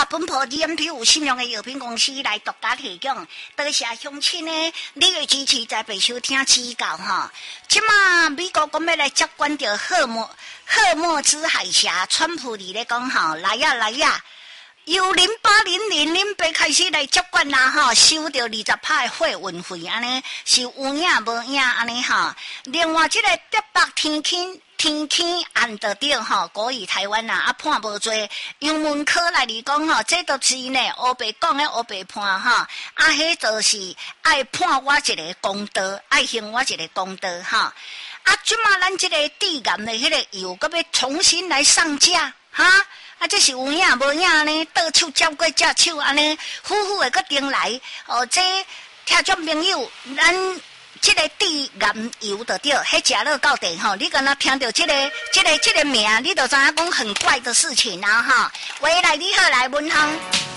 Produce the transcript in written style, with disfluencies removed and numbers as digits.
本埔 DMP 有信用的药品公司来独家提供，多谢乡亲呢，你的支持在备收听指教哈。即马美国讲要来接管着赫莫兹海峡，川普伫咧讲吼，来呀！由0800恁别开始来接管啦吼，收到20%的货运费，安尼是有影无影安尼吼。另外即个德北天气按得到吼，国语台湾啊判无做，英文科来哩讲吼，这都是呢黑白讲的黑白判吼，迄就是爱判我一个公道，爱行我一个公道吼。即马咱这个地岩的迄个油，搁要重新来上架哈。这是有影无影呢？倒手接过只手安尼，呼的搁顶来哦。这听众朋友，咱这个地岩油就对，迄食了到地吼。你敢若听到这个名，你就知影讲很怪的事情啊哈。喂，来你好，来文芳。